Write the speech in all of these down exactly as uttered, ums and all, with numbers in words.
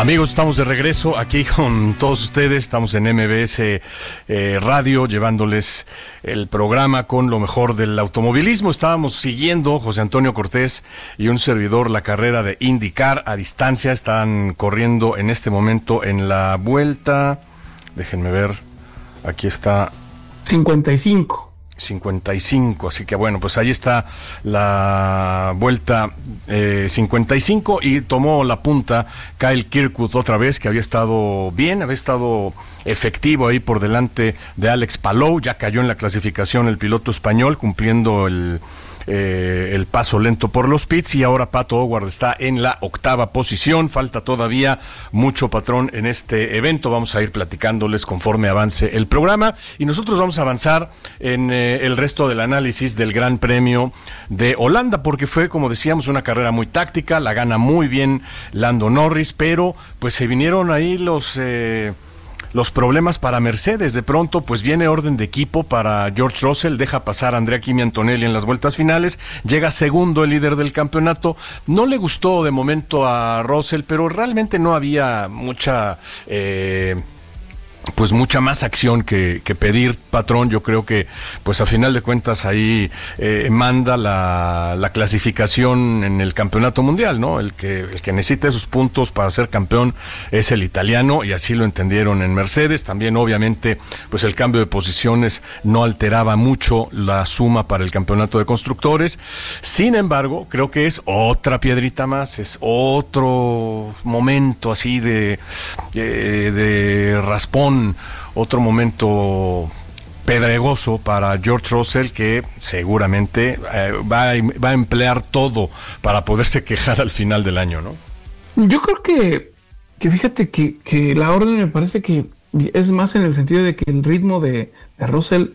Amigos, estamos de regreso aquí con todos ustedes. Estamos en M B S eh, Radio, llevándoles el programa con lo mejor del automovilismo. Estábamos siguiendo, José Antonio Cortés y un servidor, la carrera de IndyCar a distancia. Están corriendo en este momento en la vuelta, déjenme ver, aquí está cincuenta y cinco. cincuenta y cinco, así que bueno, pues ahí está la vuelta eh, cincuenta y cinco, y tomó la punta Kyle Kirkwood otra vez, que había estado bien, había estado efectivo ahí por delante de Alex Palou. Ya cayó en la clasificación el piloto español, cumpliendo el Eh, el paso lento por los pits, y ahora Pato O'Ward está en la octava posición. Falta todavía mucho, patrón, en este evento. Vamos a ir platicándoles conforme avance el programa, y nosotros vamos a avanzar en eh, el resto del análisis del Gran Premio de Holanda, porque fue, como decíamos, una carrera muy táctica. La gana muy bien Lando Norris, pero pues se vinieron ahí los eh, los problemas para Mercedes. De pronto, pues viene orden de equipo para George Russell, deja pasar a Andrea Kimi Antonelli en las vueltas finales, llega segundo el líder del campeonato. No le gustó de momento a Russell, pero realmente no había mucha... Eh, pues mucha más acción que, que pedir, patrón. Yo creo que pues a final de cuentas ahí eh, manda la, la clasificación en el campeonato mundial, ¿no? El que, el que necesita esos puntos para ser campeón es el italiano, y así lo entendieron en Mercedes. También obviamente pues el cambio de posiciones no alteraba mucho la suma para el campeonato de constructores. Sin embargo, creo que es otra piedrita más, es otro momento así de, de, de raspón, otro momento pedregoso para George Russell, que seguramente eh, va, a, va a emplear todo para poderse quejar al final del año, ¿no? Yo creo que, que fíjate que, que la orden me parece que es más en el sentido de que el ritmo de, de Russell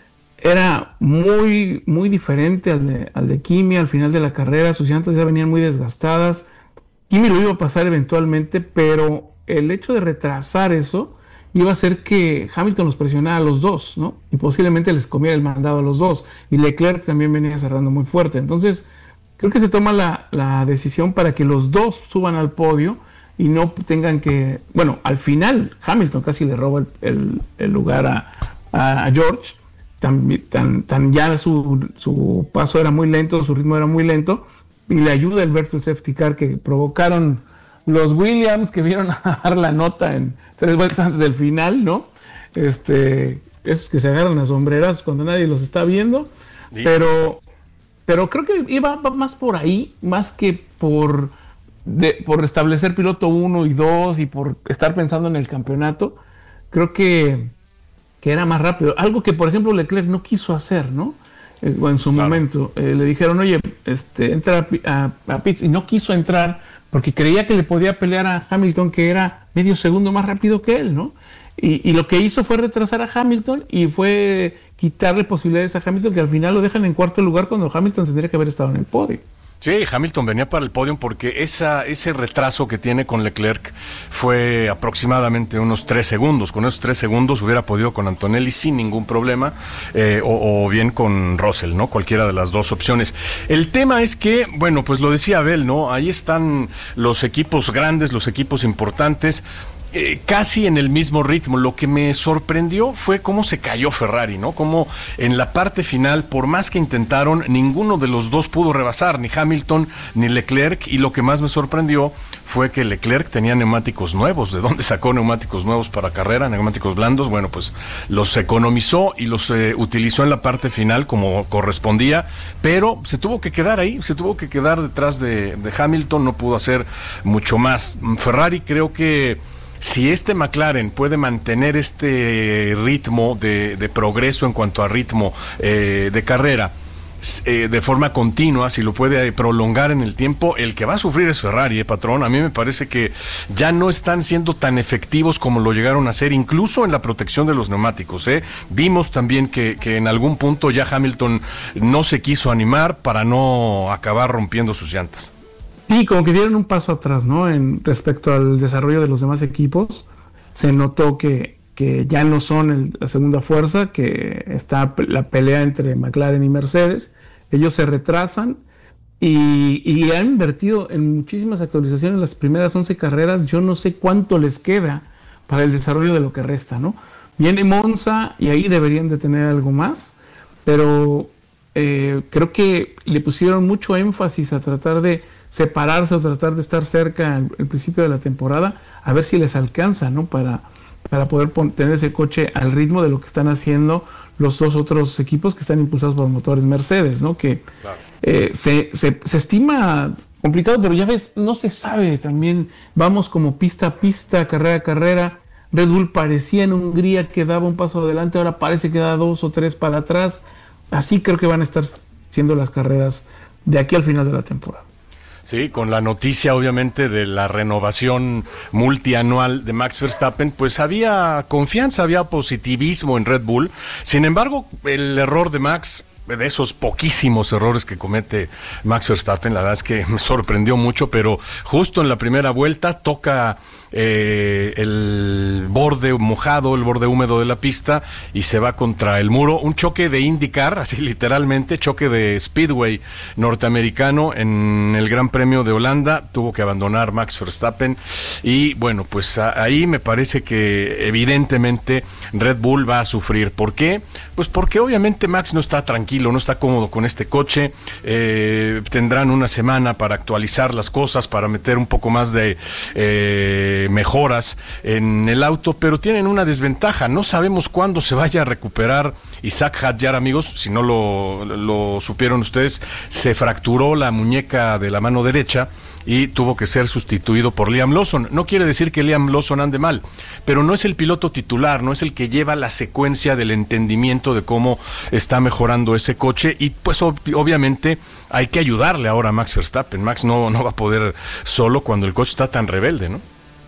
era muy, muy diferente al de, al de Kimi al final de la carrera. Sus llantas ya venían muy desgastadas. Kimi lo iba a pasar eventualmente, pero el hecho de retrasar eso iba a hacer que Hamilton los presionara a los dos, ¿no? Y posiblemente les comiera el mandado a los dos. Y Leclerc también venía cerrando muy fuerte. Entonces, creo que se toma la, la decisión para que los dos suban al podio y no tengan que... Bueno, al final Hamilton casi le roba el, el, el lugar a, a, a George. Tan, tan, tan ya su, su paso era muy lento, su ritmo era muy lento. Y le ayuda el virtual safety car que provocaron los Williams, que vieron a dar la nota en tres vueltas antes del final, ¿no? Este, esos que se agarran las sombreras cuando nadie los está viendo. Sí. Pero, pero creo que iba más por ahí, más que por, de, por establecer piloto uno y dos y por estar pensando en el campeonato. Creo que, que era más rápido. Algo que, por ejemplo, Leclerc no quiso hacer, ¿no? Eh, en su claro. momento. Eh, le dijeron, oye, este, entra a, a, a pits, y no quiso entrar porque creía que le podía pelear a Hamilton, que era medio segundo más rápido que él, ¿no? Y, y lo que hizo fue retrasar a Hamilton y fue quitarle posibilidades a Hamilton, que al final lo dejan en cuarto lugar cuando Hamilton tendría que haber estado en el podio. Sí, Hamilton venía para el podio porque esa, ese retraso que tiene con Leclerc fue aproximadamente unos tres segundos. Con esos tres segundos hubiera podido con Antonelli sin ningún problema, eh, o, o bien con Russell, ¿no? Cualquiera de las dos opciones. El tema es que, bueno, pues lo decía Abel, ¿no? Ahí están los equipos grandes, los equipos importantes, Eh, casi en el mismo ritmo. Lo que me sorprendió fue cómo se cayó Ferrari, ¿no? Cómo en la parte final, por más que intentaron, ninguno de los dos pudo rebasar, ni Hamilton ni Leclerc, y lo que más me sorprendió fue que Leclerc tenía neumáticos nuevos. ¿De dónde sacó neumáticos nuevos para carrera? Neumáticos blandos. Bueno, pues los economizó y los eh, utilizó en la parte final como correspondía, pero se tuvo que quedar ahí, se tuvo que quedar detrás de, de Hamilton, no pudo hacer mucho más. Ferrari, creo que si este McLaren puede mantener este ritmo de, de progreso en cuanto a ritmo eh, de carrera eh, de forma continua, si lo puede prolongar en el tiempo, el que va a sufrir es Ferrari, eh, patrón. A mí me parece que ya no están siendo tan efectivos como lo llegaron a ser, incluso en la protección de los neumáticos. Eh. Vimos también que, que en algún punto ya Hamilton no se quiso animar para no acabar rompiendo sus llantas. Sí, como que dieron un paso atrás, ¿no? En respecto al desarrollo de los demás equipos. Se notó que, que ya no son el, la segunda fuerza, que está la pelea entre McLaren y Mercedes. Ellos se retrasan y, y han invertido en muchísimas actualizaciones en las primeras once carreras. Yo no sé cuánto les queda para el desarrollo de lo que resta, ¿no? Viene Monza y ahí deberían de tener algo más, pero eh, creo que le pusieron mucho énfasis a tratar de separarse o tratar de estar cerca al, al principio de la temporada, a ver si les alcanza, ¿no? Para, para poder pon, tener ese coche al ritmo de lo que están haciendo los dos otros equipos que están impulsados por motores Mercedes, ¿no? Que claro. eh, se, se, se estima complicado, pero ya ves, no se sabe también. Vamos como pista a pista, carrera a carrera. Red Bull parecía en Hungría que daba un paso adelante, ahora parece que da dos o tres para atrás. Así creo que van a estar siendo las carreras de aquí al final de la temporada. Sí, con la noticia obviamente de la renovación multianual de Max Verstappen, pues había confianza, había positivismo en Red Bull. Sin embargo, el error de Max, de esos poquísimos errores que comete Max Verstappen, la verdad es que me sorprendió mucho, pero justo en la primera vuelta toca eh, el borde mojado, el borde húmedo de la pista y se va contra el muro. Un choque de IndyCar, así literalmente, choque de Speedway norteamericano en el Gran Premio de Holanda. Tuvo que abandonar Max Verstappen y bueno, pues a, ahí me parece que evidentemente Red Bull va a sufrir. ¿Por qué? Pues porque obviamente Max no está tranquilo, no está cómodo con este coche. Eh, tendrán una semana para actualizar las cosas, para meter un poco más de eh, mejoras en el auto, pero tienen una desventaja. No sabemos cuándo se vaya a recuperar Isaac Hadjar, amigos. Si no lo, lo supieron ustedes, se fracturó la muñeca de la mano derecha y tuvo que ser sustituido por Liam Lawson. No quiere decir que Liam Lawson ande mal, pero no es el piloto titular, no es el que lleva la secuencia del entendimiento de cómo está mejorando ese coche y pues ob- obviamente hay que ayudarle ahora a Max Verstappen. Max no, no va a poder solo cuando el coche está tan rebelde, ¿no?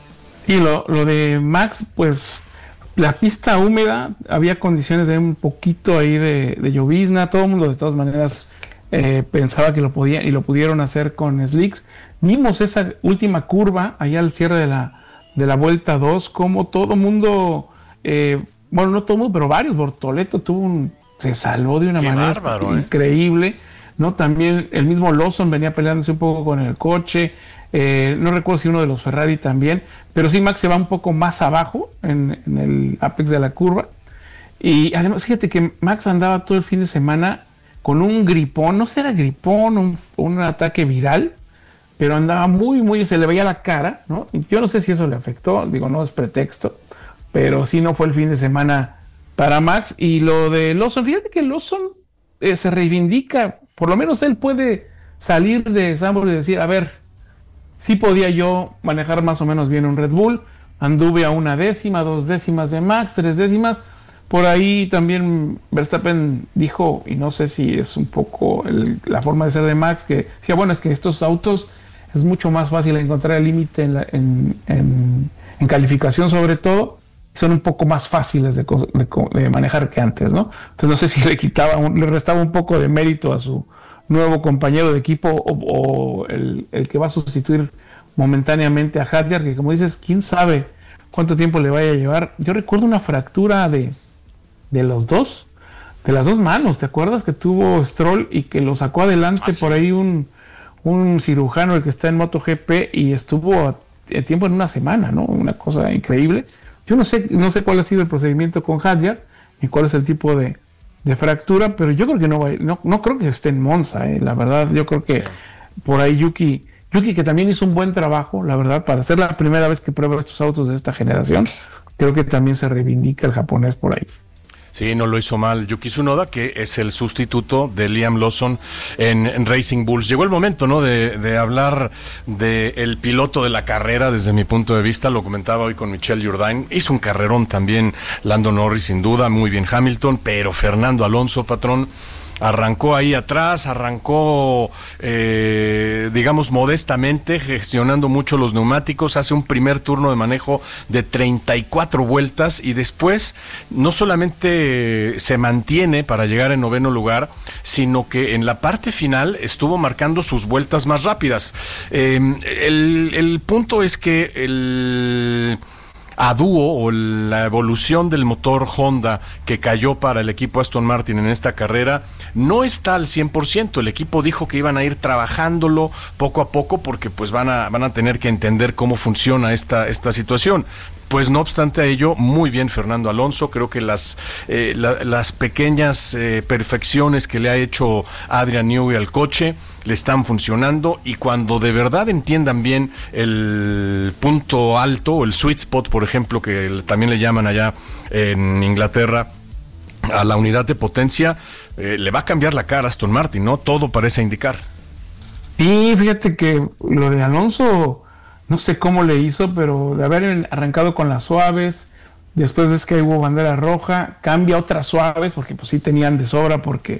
Y lo, lo de Max, pues la pista húmeda, había condiciones de un poquito ahí de, de llovizna, todo el mundo de todas maneras eh, pensaba que lo podían y lo pudieron hacer con slicks. Vimos esa última curva allá al cierre de la, de la vuelta dos, como todo el mundo, eh, bueno, no todo el mundo, pero varios, Bortoleto tuvo un, se salvó de una Qué manera bárbaro, increíble, ¿eh? ¿No? También el mismo Lawson venía peleándose un poco con el coche, eh, no recuerdo si uno de los Ferrari también, pero sí Max se va un poco más abajo en, en el apex de la curva. Y además, fíjate que Max andaba todo el fin de semana con un gripón, no sé, era gripón, un, un ataque viral, pero andaba muy, muy, se le veía la cara, ¿no? Y yo no sé si eso le afectó, digo, no es pretexto, pero sí no fue el fin de semana para Max. Y lo de Lawson, fíjate que Lawson eh, se reivindica, por lo menos él puede salir de Sambor y decir, a ver, sí podía yo manejar más o menos bien un Red Bull, anduve a una décima, dos décimas de Max, tres décimas. Por ahí también Verstappen dijo, y no sé si es un poco el, la forma de ser de Max, que decía, bueno, es que estos autos es mucho más fácil encontrar el límite en, en, en, en calificación sobre todo, son un poco más fáciles de, de, de manejar que antes, ¿no? Entonces no sé si le quitaba, un, le restaba un poco de mérito a su nuevo compañero de equipo o, o el, el que va a sustituir momentáneamente a Hadjar, que como dices, quién sabe cuánto tiempo le vaya a llevar. Yo recuerdo una fractura de, de los dos, de las dos manos, ¿te acuerdas? Que tuvo Stroll y que lo sacó adelante ah, sí. por ahí un, un cirujano, el que está en MotoGP, y estuvo a, a tiempo en una semana, ¿no? Una cosa increíble. Yo no sé, no sé cuál ha sido el procedimiento con Hadjar y cuál es el tipo de, de fractura, pero yo creo que no va, no, no creo que esté en Monza, ¿eh? La verdad, yo creo que sí. por ahí Yuki, Yuki que también hizo un buen trabajo, la verdad, para ser la primera vez que prueba estos autos de esta generación, creo que también se reivindica el japonés por ahí. Sí, no lo hizo mal Yuki Tsunoda, que es el sustituto de Liam Lawson en, en Racing Bulls. Llegó el momento, ¿no?, de, de hablar del piloto de la carrera desde mi punto de vista. Lo comentaba hoy con Michelle Jourdain. Hizo un carrerón también Lando Norris, sin duda, muy bien Hamilton, pero Fernando Alonso, patrón, arrancó ahí atrás, arrancó, eh, digamos, modestamente, gestionando mucho los neumáticos, hace un primer turno de manejo de treinta y cuatro vueltas y después no solamente se mantiene para llegar en noveno lugar, sino que en la parte final estuvo marcando sus vueltas más rápidas. Eh, el, el punto es que el... a dúo o la evolución del motor Honda que cayó para el equipo Aston Martin en esta carrera no está al cien por ciento. El equipo dijo que iban a ir trabajándolo poco a poco porque pues van a van a tener que entender cómo funciona esta esta situación. Pues no obstante a ello, muy bien Fernando Alonso. Creo que las eh, la, las pequeñas eh, perfecciones que le ha hecho Adrian Newey al coche le están funcionando, y cuando de verdad entiendan bien el punto alto, el sweet spot, por ejemplo, que también le llaman allá en Inglaterra, a la unidad de potencia, eh, le va a cambiar la cara a Aston Martin, ¿no? Todo parece indicar. Sí, fíjate que lo de Alonso, no sé cómo le hizo, pero de haber arrancado con las suaves, después ves que hubo bandera roja, cambia otras suaves, porque pues sí tenían de sobra, porque,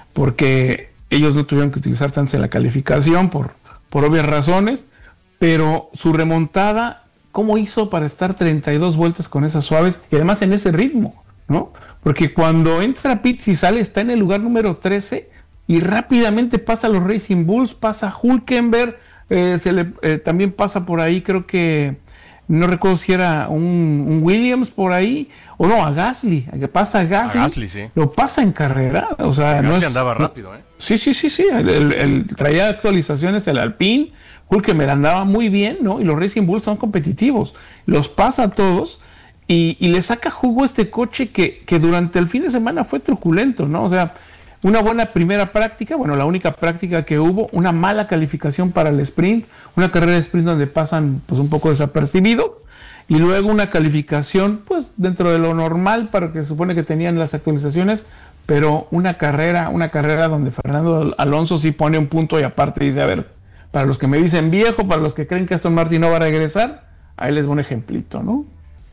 porque ellos no tuvieron que utilizar tanto en la calificación, por, por obvias razones, pero su remontada, ¿cómo hizo para estar treinta y dos vueltas con esas suaves? Y además en ese ritmo, ¿no? Porque cuando entra Pitts y sale, está en el lugar número trece, y rápidamente pasa a los Racing Bulls, pasa a Hülkenberg, eh, se le, eh, también pasa por ahí, creo que, no recuerdo si era un, un Williams por ahí, o no, a Gasly, que pasa a Gasly, a Gasly, sí. Lo pasa en carrera, o sea, Gasly no es, andaba no, rápido, ¿eh? Sí, sí, sí, sí, el, el, el, traía actualizaciones el Alpine, Hülkenberg andaba muy bien, ¿no? Y los Racing Bulls son competitivos, los pasa a todos, y, y le saca jugo a este coche que, que durante el fin de semana fue truculento, ¿no? O sea, una buena primera práctica, bueno, la única práctica que hubo, una mala calificación para el sprint, una carrera de sprint donde pasan pues un poco desapercibido, y luego una calificación pues dentro de lo normal para que se supone que tenían las actualizaciones, pero una carrera, una carrera donde Fernando Alonso sí pone un punto y aparte dice, a ver, para los que me dicen viejo, para los que creen que Aston Martin no va a regresar, ahí les va un ejemplito, ¿no?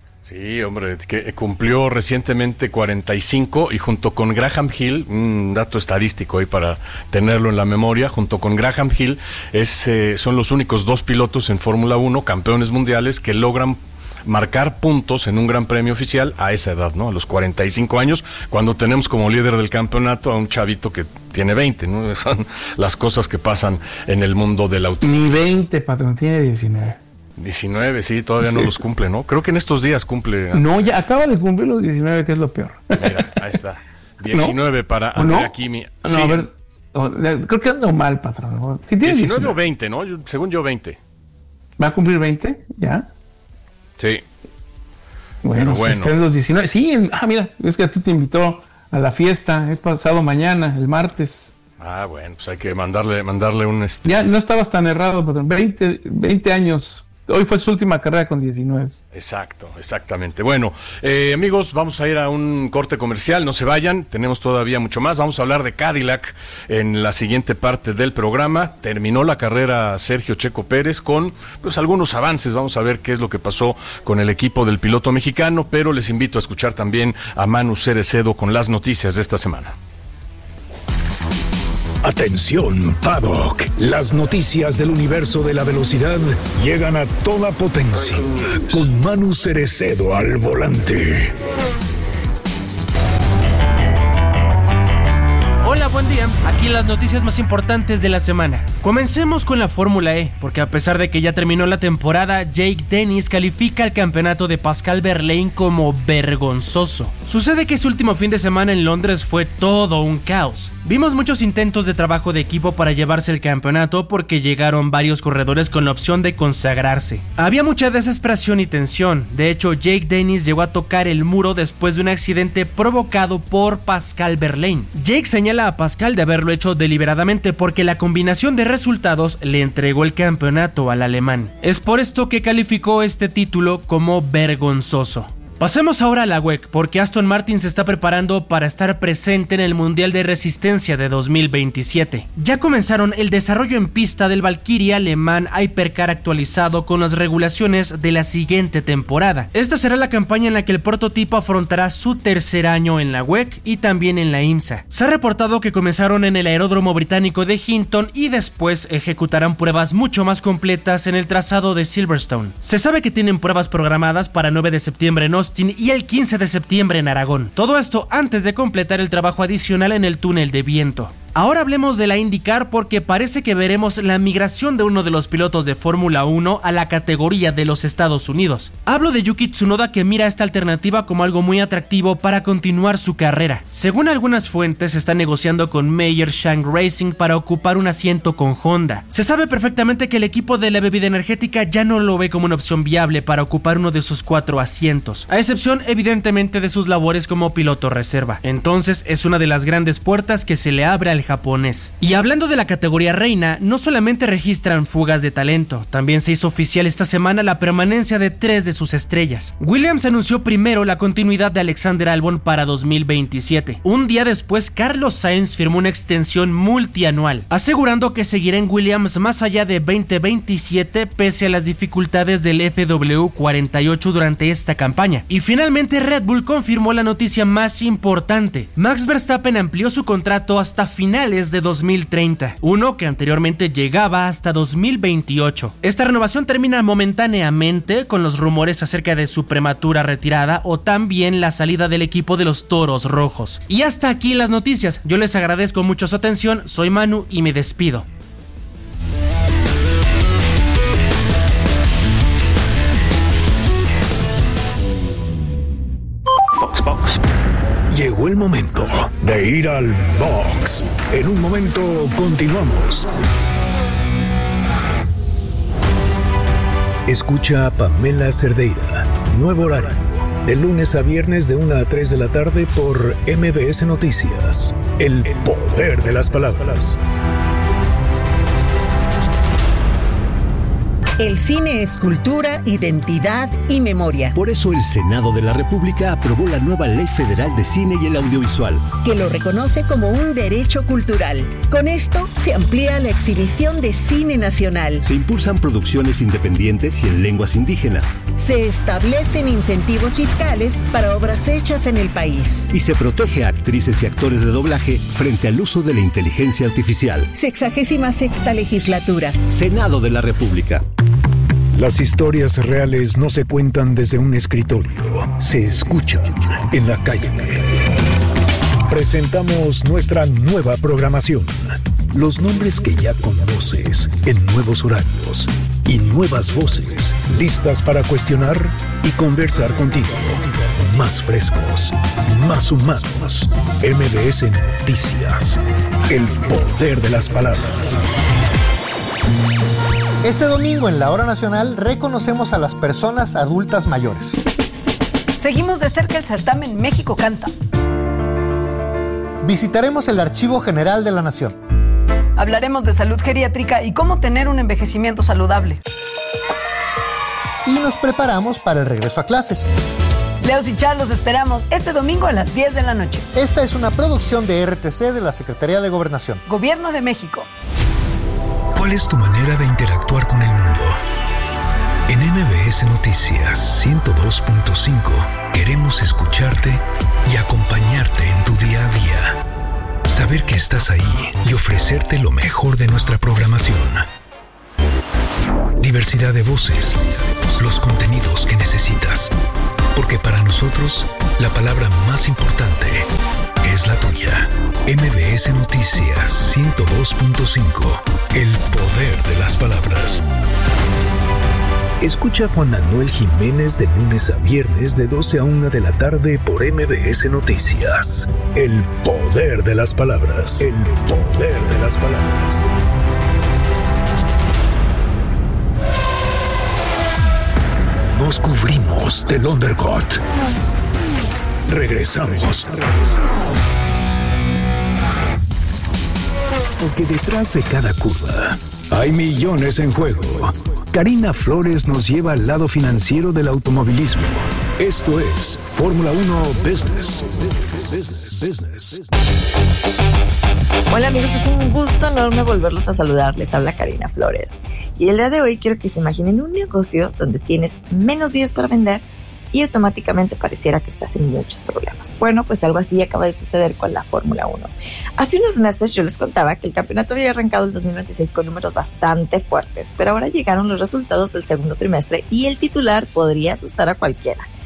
Sí, hombre, que cumplió recientemente cuarenta y cinco, y junto con Graham Hill, un dato estadístico ahí para tenerlo en la memoria, junto con Graham Hill es, eh, son los únicos dos pilotos en Fórmula uno, campeones mundiales, que logran marcar puntos en un gran premio oficial a esa edad, ¿no? A los cuarenta y cinco años, cuando tenemos como líder del campeonato a un chavito que tiene veinte, ¿no? Son las cosas que pasan en el mundo del automóvil. Ni veinte, patrón, tiene diecinueve. diecinueve, sí, todavía no los cumple, ¿no? Creo que en estos días cumple. No, ya acaba de cumplir los diecinueve, que es lo peor. Mira, ahí está. diecinueve ¿no? Para Andrea no? Kimi. No, sí. A ver, no, creo que ando mal, patrón. Si diecinueve, diecinueve o veinte, ¿no? Yo, según yo, veinte. ¿Va a cumplir veinte? ¿Ya? Sí. Bueno, bueno. Si está en los diecinueve. Sí, en, ah, mira, es que a ti te invitó a la fiesta, es pasado mañana, el martes. Ah, bueno, pues hay que mandarle, mandarle un... Este... Ya, no estabas tan errado, patrón. veinte, veinte años. Hoy fue su última carrera con diecinueve. Exacto, exactamente. Bueno, eh, amigos, vamos a ir a un corte comercial, no se vayan, tenemos todavía mucho más. Vamos a hablar de Cadillac en la siguiente parte del programa. Terminó la carrera Sergio Checo Pérez con pues algunos avances. Vamos a ver qué es lo que pasó con el equipo del piloto mexicano, pero les invito a escuchar también a Manu Cerecedo con las noticias de esta semana. Atención, Paddock. Las noticias del universo de la velocidad llegan a toda potencia con Manu Cerecedo al volante. Hola, buen día. Aquí las noticias más importantes de la semana. Comencemos con la Fórmula E, porque a pesar de que ya terminó la temporada, Jake Dennis califica el campeonato de Pascal Wehrlein como vergonzoso. Sucede que ese último fin de semana en Londres fue todo un caos. Vimos muchos intentos de trabajo de equipo para llevarse el campeonato porque llegaron varios corredores con la opción de consagrarse. Había mucha desesperación y tensión. De hecho, Jake Dennis llegó a tocar el muro después de un accidente provocado por Pascal Wehrlein. Jake señala a Pascal de haberlo hecho deliberadamente porque la combinación de resultados le entregó el campeonato al alemán. Es por esto que calificó este título como vergonzoso. Pasemos ahora a la W E C, porque Aston Martin se está preparando para estar presente en el Mundial de Resistencia de dos mil veintisiete. Ya comenzaron el desarrollo en pista del Valkyrie alemán Hypercar actualizado con las regulaciones de la siguiente temporada. Esta será la campaña en la que el prototipo afrontará su tercer año en la W E C y también en la IMSA. Se ha reportado que comenzaron en el aeródromo británico de Hinton y después ejecutarán pruebas mucho más completas en el trazado de Silverstone. Se sabe que tienen pruebas programadas para nueve de septiembre en Austin y el quince de septiembre en Aragón. Todo esto antes de completar el trabajo adicional en el túnel de viento. Ahora hablemos de la IndyCar porque parece que veremos la migración de uno de los pilotos de Fórmula uno a la categoría de los Estados Unidos. Hablo de Yuki Tsunoda, que mira esta alternativa como algo muy atractivo para continuar su carrera. Según algunas fuentes, está negociando con Meyer Shank Racing para ocupar un asiento con Honda. Se sabe perfectamente que el equipo de la bebida energética ya no lo ve como una opción viable para ocupar uno de sus cuatro asientos, a excepción evidentemente de sus labores como piloto reserva. Entonces es una de las grandes puertas que se le abre al japonés. Y hablando de la categoría reina, no solamente registran fugas de talento, también se hizo oficial esta semana la permanencia de tres de sus estrellas. Williams anunció primero la continuidad de Alexander Albon para dos mil veintisiete. Un día después, Carlos Sainz firmó una extensión multianual, asegurando que seguirá en Williams más allá de veinte veintisiete pese a las dificultades del F W cuarenta y ocho durante esta campaña. Y finalmente Red Bull confirmó la noticia más importante. Max Verstappen amplió su contrato hasta finales de dos mil treinta, uno que anteriormente llegaba hasta dos mil veintiocho. Esta renovación termina momentáneamente con los rumores acerca de su prematura retirada o también la salida del equipo de los Toros Rojos. Y hasta aquí las noticias. Yo les agradezco mucho su atención, soy Manu y me despido. Box, box. Llegó el momento de ir al box. En un momento continuamos. Escucha a Pamela Cerdeira. Nuevo horario. De lunes a viernes de una a tres de la tarde por M B S Noticias. El poder de las palabras. El cine es cultura, identidad y memoria. Por eso el Senado de la República aprobó la nueva Ley Federal de Cine y el Audiovisual, que lo reconoce como un derecho cultural. Con esto se amplía la exhibición de cine nacional. Se impulsan producciones independientes y en lenguas indígenas. Se establecen incentivos fiscales para obras hechas en el país. Y se protege a actrices y actores de doblaje frente al uso de la inteligencia artificial. Sexagésima sexta legislatura. Senado de la República. Las historias reales no se cuentan desde un escritorio, se escuchan en la calle. Presentamos nuestra nueva programación. Los nombres que ya conoces en nuevos horarios y nuevas voces listas para cuestionar y conversar contigo. Más frescos, más humanos. M B S Noticias. El poder de las palabras. Este domingo en la Hora Nacional reconocemos a las personas adultas mayores. Seguimos de cerca el certamen México Canta. Visitaremos el Archivo General de la Nación. Hablaremos de salud geriátrica y cómo tener un envejecimiento saludable. Y nos preparamos para el regreso a clases. Leos y Char los esperamos este domingo a las diez de la noche. Esta es una producción de R T C de la Secretaría de Gobernación. Gobierno de México. ¿Cuál es tu manera de interactuar con el mundo? En M B S Noticias ciento dos punto cinco queremos escucharte y acompañarte en tu día a día. Saber que estás ahí y ofrecerte lo mejor de nuestra programación. Diversidad de voces, los contenidos que necesitas. Porque para nosotros, la palabra más importante es la tuya. M B S Noticias ciento dos punto cinco. El poder de las palabras. Escucha a Juan Manuel Jiménez de lunes a viernes de doce a una de la tarde por M B S Noticias. El poder de las palabras. El poder de las palabras. Nos cubrimos del undercut. Regresamos. Porque detrás de cada curva hay millones en juego. Karina Flores nos lleva al lado financiero del automovilismo. Esto es Fórmula uno Business. Business, business. Hola amigos, es un gusto enorme volverlos a saludar. Les habla Karina Flores. Y el día de hoy quiero que se imaginen un negocio donde tienes menos días para vender y automáticamente pareciera que estás en muchos problemas. Bueno, pues algo así acaba de suceder con la Fórmula uno. Hace unos meses yo les contaba que el campeonato había arrancado el dos mil veintiséis con números bastante fuertes, pero ahora llegaron los resultados del segundo trimestre y el titular podría asustar a cualquiera.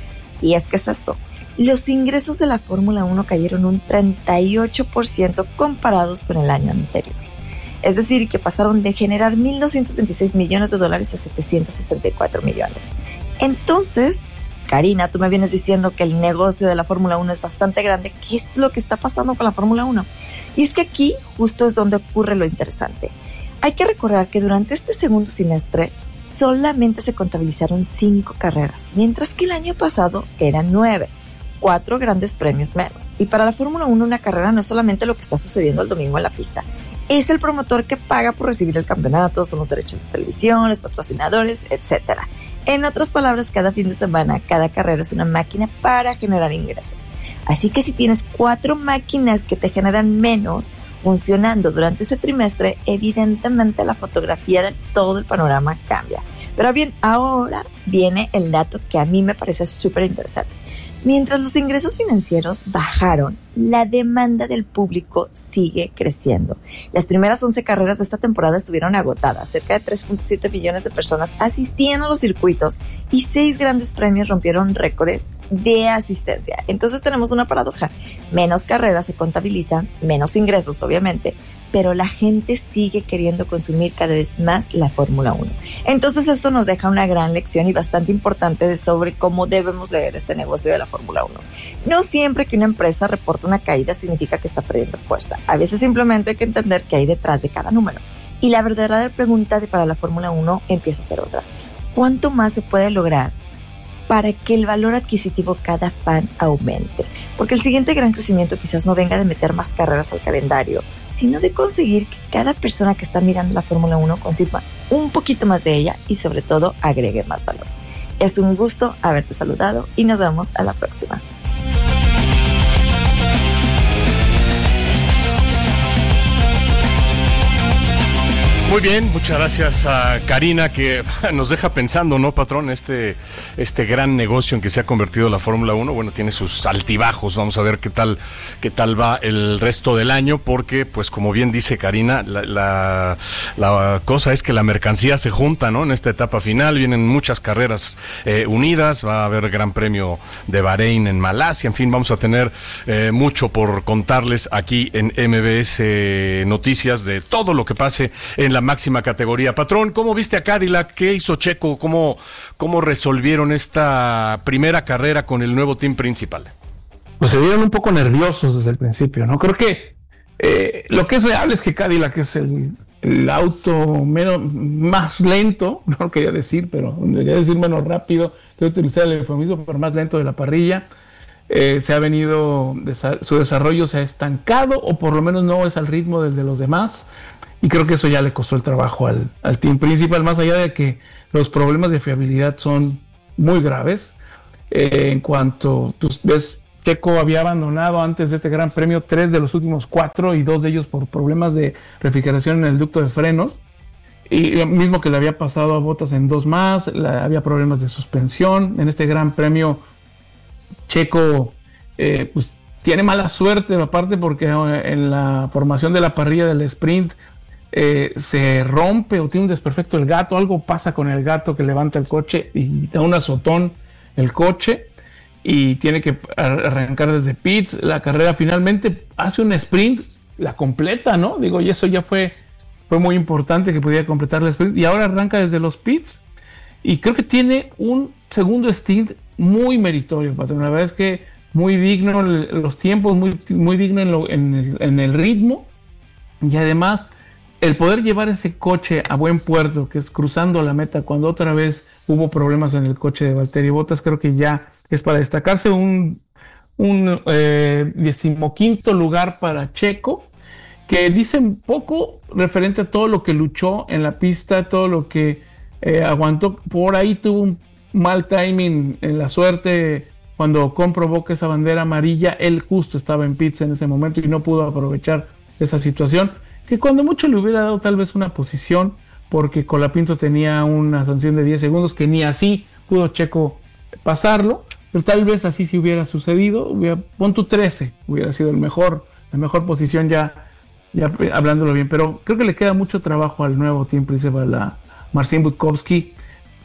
Y es que es esto, los ingresos de la Fórmula uno cayeron un treinta y ocho por ciento comparados con el año anterior. Es decir, que pasaron de generar mil doscientos veintiséis millones de dólares a setecientos sesenta y cuatro millones. Entonces, Karina, tú me vienes diciendo que el negocio de la Fórmula uno es bastante grande. ¿Qué es lo que está pasando con la Fórmula uno? Y es que aquí justo es donde ocurre lo interesante. Hay que recordar que durante este segundo semestre solamente se contabilizaron cinco carreras, mientras que el año pasado eran nueve. Cuatro grandes premios menos. Y para la Fórmula uno una carrera no es solamente lo que está sucediendo el domingo en la pista. Es el promotor que paga por recibir el campeonato, son los derechos de televisión, los patrocinadores, etcétera. En otras palabras, cada fin de semana, cada carrera es una máquina para generar ingresos. Así que si tienes cuatro máquinas que te generan menos funcionando durante ese trimestre, evidentemente la fotografía de todo el panorama cambia. Pero bien, ahora viene el dato que a mí me parece súper interesante. Mientras los ingresos financieros bajaron, la demanda del público sigue creciendo. Las primeras once carreras de esta temporada estuvieron agotadas. Cerca de tres punto siete millones de personas asistían a los circuitos y seis grandes premios rompieron récords de asistencia. Entonces tenemos una paradoja. Menos carreras se contabilizan, menos ingresos obviamente, pero la gente sigue queriendo consumir cada vez más la Fórmula uno. Entonces esto nos deja una gran lección y bastante importante sobre cómo debemos leer este negocio de la Fórmula uno. No siempre que una empresa reporta una caída significa que está perdiendo fuerza. A veces simplemente hay que entender qué hay detrás de cada número. Y la verdadera pregunta de para la Fórmula uno empieza a ser otra. ¿Cuánto más se puede lograr para que el valor adquisitivo cada fan aumente? Porque el siguiente gran crecimiento quizás no venga de meter más carreras al calendario, sino de conseguir que cada persona que está mirando la Fórmula uno consuma un poquito más de ella y sobre todo agregue más valor. Es un gusto haberte saludado y nos vemos a la próxima. Muy bien, muchas gracias a Karina, que nos deja pensando, ¿no, patrón? Este, este gran negocio en que se ha convertido la Fórmula uno, bueno, tiene sus altibajos. Vamos a ver qué tal, qué tal va el resto del año, porque, pues, como bien dice Karina, la, la, la cosa es que la mercancía se junta, ¿no? En esta etapa final vienen muchas carreras eh, unidas, va a haber Gran Premio de Bahrein en Malasia, en fin, vamos a tener eh, mucho por contarles aquí en M B S Noticias de todo lo que pase en la máxima categoría. Patrón, ¿cómo viste a Cadillac? ¿Qué hizo Checo? ¿Cómo, cómo resolvieron esta primera carrera con el nuevo team principal? Pues se vieron un poco nerviosos desde el principio, ¿no? Creo que eh, lo que es real es que Cadillac es el, el auto menos, más lento, no lo quería decir, pero quería decir menos rápido, quiero utilizar el eufemismo, pero más lento de la parrilla. Eh, se ha venido, su desarrollo se ha estancado, o por lo menos no es al ritmo del de los demás. Y creo que eso ya le costó el trabajo al, al team principal, más allá de que los problemas de fiabilidad son muy graves. Eh, en cuanto tú ves, Checo había abandonado antes de este gran premio tres de los últimos cuatro y dos de ellos por problemas de refrigeración en el ducto de frenos. Y lo mismo que le había pasado a Bottas en dos más, la, había problemas de suspensión. En este gran premio, Checo, eh, pues tiene mala suerte, aparte porque en la formación de la parrilla del sprint, Eh, se rompe o tiene un desperfecto el gato, algo pasa con el gato que levanta el coche y da un azotón el coche y tiene que arrancar desde pits. La carrera finalmente hace un sprint, la completa, ¿no? Digo, y eso ya fue, fue muy importante que pudiera completar el sprint y ahora arranca desde los pits y creo que tiene un segundo stint muy meritorio, patrón. La verdad es que muy digno los tiempos, muy, muy digno en, lo, en, el, en el ritmo y además el poder llevar ese coche a buen puerto, que es cruzando la meta, cuando otra vez hubo problemas en el coche de Valtteri Bottas, creo que ya es para destacarse. Un, un eh, decimoquinto lugar para Checo, que dice un poco referente a todo lo que luchó en la pista, todo lo que eh, aguantó. Por ahí tuvo un mal timing en la suerte cuando Ocon provoca esa bandera amarilla. Él justo estaba en pits en ese momento y no pudo aprovechar esa situación, que cuando mucho le hubiera dado tal vez una posición, porque Colapinto tenía una sanción de diez segundos, que ni así pudo Checo pasarlo, pero tal vez así si hubiera sucedido, hubiera, pon tu trece, hubiera sido el mejor, la mejor posición ya, ya hablándolo bien, pero creo que le queda mucho trabajo al nuevo team principal, a Marcin Budkowski,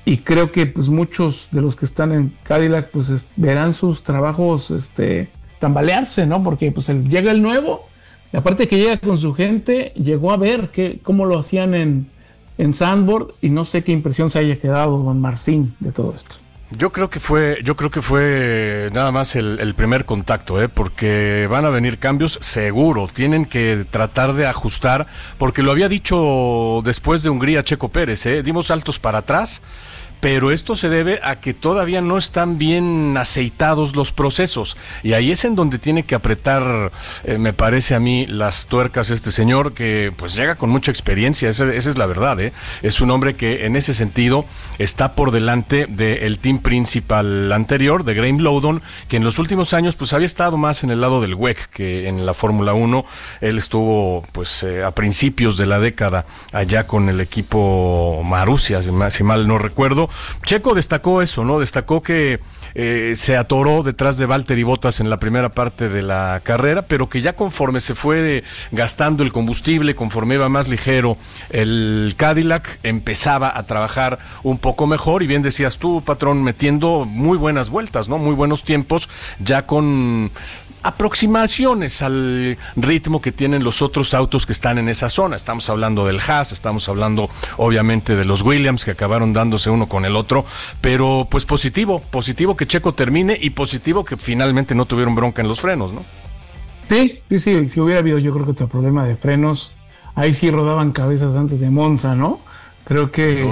y creo que pues muchos de los que están en Cadillac pues es, verán sus trabajos este, tambalearse, ¿no? Porque pues el, llega el nuevo, y aparte que llega con su gente, llegó a ver que, cómo lo hacían en, en Zandvoort, y no sé qué impresión se haya quedado don Marcin de todo esto. Yo creo que fue, yo creo que fue nada más el, el primer contacto, ¿eh? Porque van a venir cambios seguro, tienen que tratar de ajustar, porque lo había dicho después de Hungría Checo Pérez, ¿eh? Dimos saltos para atrás, pero esto se debe a que todavía no están bien aceitados los procesos, y ahí es en donde tiene que apretar, eh, me parece a mí, las tuercas este señor, que pues llega con mucha experiencia, esa, esa es la verdad, ¿eh? Es un hombre que en ese sentido está por delante del team principal anterior, de Graham Lowdon, que en los últimos años pues había estado más en el lado del W E C que en la Fórmula uno. Él estuvo pues eh, a principios de la década allá con el equipo Marussia, si, si mal no recuerdo. Checo destacó eso, ¿no? Destacó que eh, se atoró detrás de Valtteri Bottas en la primera parte de la carrera, pero que ya conforme se fue de, gastando el combustible, conforme iba más ligero el Cadillac, empezaba a trabajar un poco mejor, y bien decías tú, patrón, metiendo muy buenas vueltas, ¿no? Muy buenos tiempos, ya con aproximaciones al ritmo que tienen los otros autos que están en esa zona. Estamos hablando del Haas, estamos hablando obviamente de los Williams, que acabaron dándose uno con el otro, pero pues positivo, positivo que Checo termine, y positivo que finalmente no tuvieron bronca en los frenos, ¿no? Sí, sí, sí, si hubiera habido yo creo que otro problema de frenos, ahí sí rodaban cabezas antes de Monza, ¿no? Creo que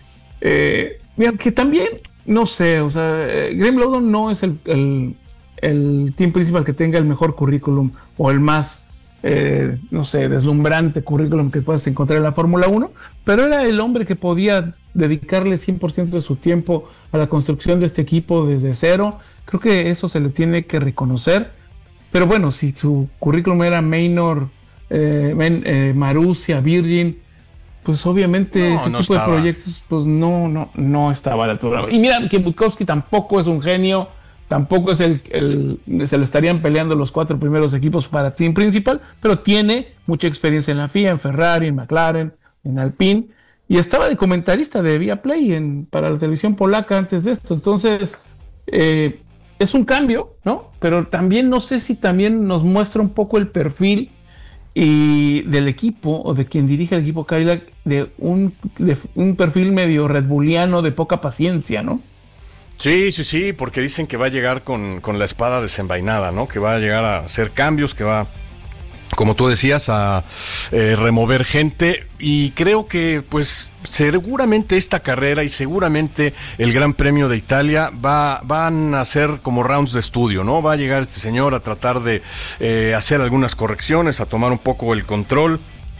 eh, mira, que también, no sé, o sea, eh, Graham Lowdon no es el, el el team principal que tenga el mejor currículum o el más, eh, no sé, deslumbrante currículum que puedas encontrar en la Fórmula uno, pero era el hombre que podía dedicarle cien por ciento de su tiempo a la construcción de este equipo desde cero. Creo que eso se le tiene que reconocer, pero bueno, si su currículum era Manor, eh, eh, Marussia, Virgin, pues obviamente no, ese no tipo estaba. de proyectos pues no, no, no estaba a la altura. Y mira que Butkowski tampoco es un genio, tampoco es el, el, se lo estarían peleando los cuatro primeros equipos para team principal, pero tiene mucha experiencia en la F I A, en Ferrari, en McLaren, en Alpine, y estaba de comentarista de Viaplay en, para la televisión polaca antes de esto. Entonces, eh, es un cambio, ¿no? Pero también no sé si también nos muestra un poco el perfil y del equipo, o de quien dirige el equipo Cadillac, de un, de un perfil medio Red Bulliano, de poca paciencia, ¿no? Sí, sí, sí, porque dicen que va a llegar con, con la espada desenvainada, ¿no? Que va a llegar a hacer cambios, que va, como tú decías, a eh, remover gente, y creo que pues seguramente esta carrera y seguramente el Gran Premio de Italia va, van a ser como rounds de estudio, ¿no? Va a llegar este señor a tratar de eh, hacer algunas correcciones, a tomar un poco el control,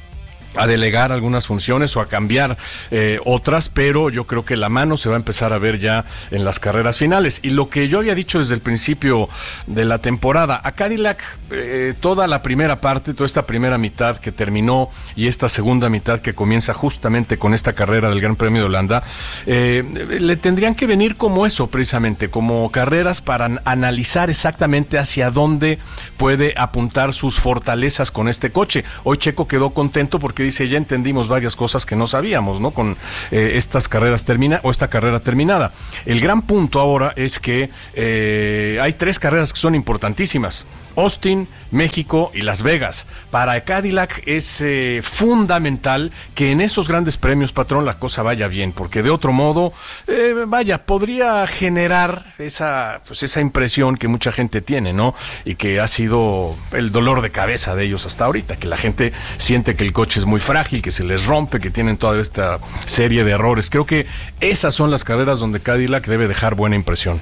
a delegar algunas funciones o a cambiar eh, otras, pero yo creo que la mano se va a empezar a ver ya en las carreras finales. Y lo que yo había dicho desde el principio de la temporada, a Cadillac eh, toda la primera parte, toda esta primera mitad que terminó y esta segunda mitad que comienza justamente con esta carrera del Gran Premio de Holanda, eh, le tendrían que venir como eso precisamente, como carreras para analizar exactamente hacia dónde puede apuntar sus fortalezas con este coche. Hoy Checo quedó contento porque dice, ya entendimos varias cosas que no sabíamos, ¿no? Con eh, estas carreras termina o esta carrera terminada. El gran punto ahora es que eh, hay tres carreras que son importantísimas: Austin, México y Las Vegas. Para Cadillac es eh, fundamental que en esos grandes premios, patrón, la cosa vaya bien, porque de otro modo, eh, vaya, podría generar esa, pues esa impresión que mucha gente tiene, ¿no? Y que ha sido el dolor de cabeza de ellos hasta ahorita, que la gente siente que el coche es muy frágil, que se les rompe, que tienen toda esta serie de errores. Creo que esas son las carreras donde Cadillac debe dejar buena impresión.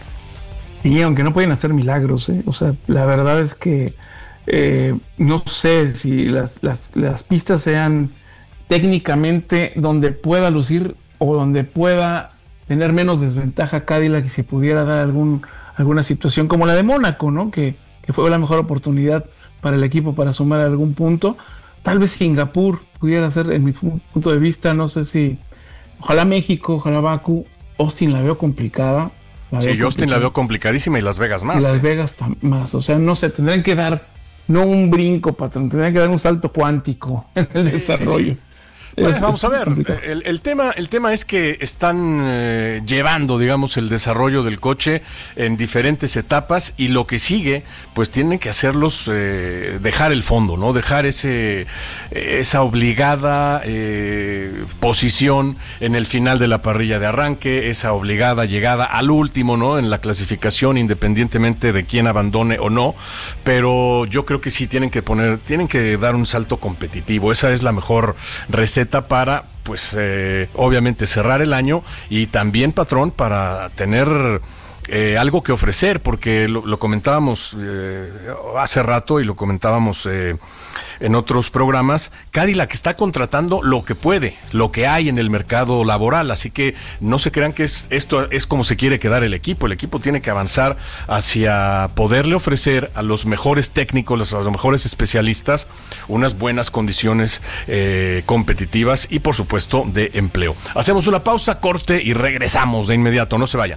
Y aunque no pueden hacer milagros, ¿eh? O sea, la verdad es que eh, no sé si las, las, las pistas sean técnicamente donde pueda lucir o donde pueda tener menos desventaja Cadillac, y si pudiera dar algún, alguna situación como la de Mónaco, ¿no? Que, que fue la mejor oportunidad para el equipo para sumar algún punto. Tal vez Singapur pudiera ser, en mi punto de vista, no sé si, ojalá México, ojalá Bakú. Austin la veo complicada. La sí, yo Austin la veo complicadísima, y Las Vegas más. Y Las ¿eh? Vegas más, o sea, no sé, tendrían que dar, no un brinco, patrón, tendrían que dar un salto cuántico en el sí, desarrollo. Sí, sí. Pues vamos a ver, el, el tema el tema es que están eh, llevando, digamos, el desarrollo del coche en diferentes etapas y lo que sigue, pues tienen que hacerlos eh, dejar el fondo, ¿no? Dejar ese esa obligada eh, posición en el final de la parrilla de arranque, esa obligada llegada al último, ¿no? En la clasificación, independientemente de quién abandone o no, pero yo creo que sí tienen que poner, tienen que dar un salto competitivo. Esa es la mejor receta para, pues, eh, obviamente cerrar el año y también, patrón, para tener eh, algo que ofrecer, porque lo, lo comentábamos eh, hace rato y lo comentábamos eh, en otros programas. Cadillac está contratando lo que puede, lo que hay en el mercado laboral, así que no se crean que es, esto es como se quiere quedar el equipo. El equipo tiene que avanzar hacia poderle ofrecer a los mejores técnicos, a los mejores especialistas, unas buenas condiciones eh, competitivas y, por supuesto, de empleo. Hacemos una pausa, corte y regresamos de inmediato, no se vayan.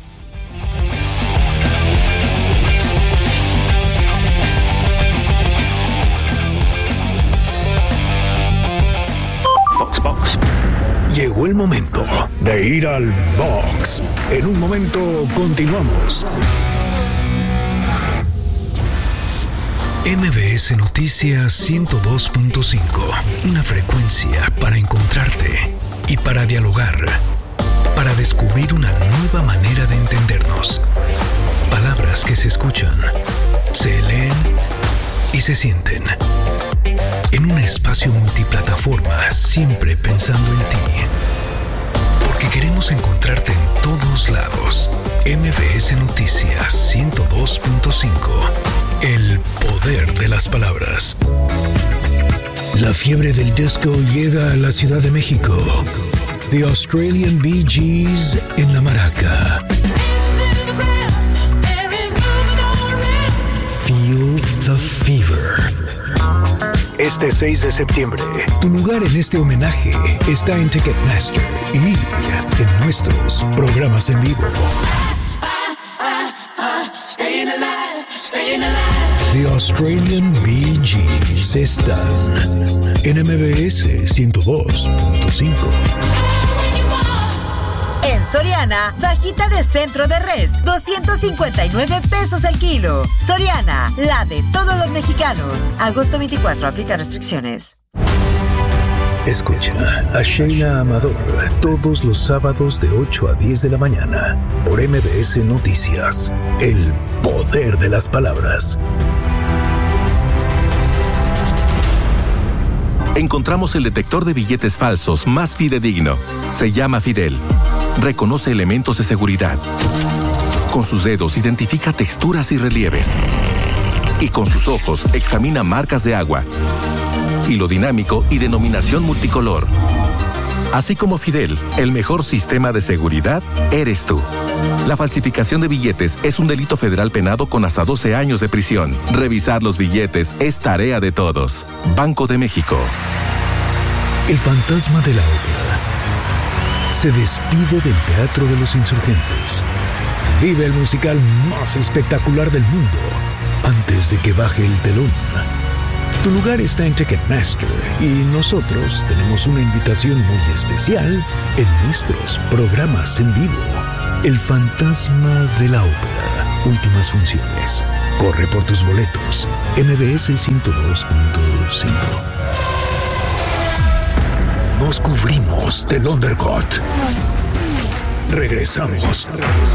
Llegó el momento de ir al box. En un momento continuamos. M V S Noticias ciento dos punto cinco. Una frecuencia para encontrarte y para dialogar. Para descubrir una nueva manera de entendernos. Palabras que se escuchan, se leen y se sienten. En un espacio multiplataforma, siempre pensando en ti. Porque queremos encontrarte en todos lados. M V S Noticias ciento dos punto cinco. El poder de las palabras. La fiebre del disco llega a la Ciudad de México. The Australian Bee Gees en la maraca. Feel the fever. Este seis de septiembre, tu lugar en este homenaje está en Ticketmaster y en nuestros programas en vivo. The Australian Bee Gees están en M V S ciento dos punto cinco. En Soriana, fajita de centro de res, doscientos cincuenta y nueve pesos el kilo. Soriana, la de todos los mexicanos. Agosto veinticuatro, aplica restricciones. Escucha a Sheila Amador todos los sábados de ocho a diez de la mañana por M V S Noticias. El poder de las palabras. Encontramos el detector de billetes falsos más fidedigno. Se llama Fidel. Reconoce elementos de seguridad. Con sus dedos identifica texturas y relieves. Y con sus ojos examina marcas de agua, hilo dinámico y denominación multicolor. Así como Fidel, el mejor sistema de seguridad eres tú. La falsificación de billetes es un delito federal penado con hasta doce años de prisión. Revisar los billetes es tarea de todos. Banco de México. El fantasma de la ópera se despide del Teatro de los Insurgentes. Vive el musical más espectacular del mundo antes de que baje el telón. Tu lugar está en Ticketmaster y nosotros tenemos una invitación muy especial en nuestros programas en vivo. El fantasma de la ópera. Últimas funciones. Corre por tus boletos. M V S ciento dos punto cinco. Nos cubrimos del undercut. Regresamos.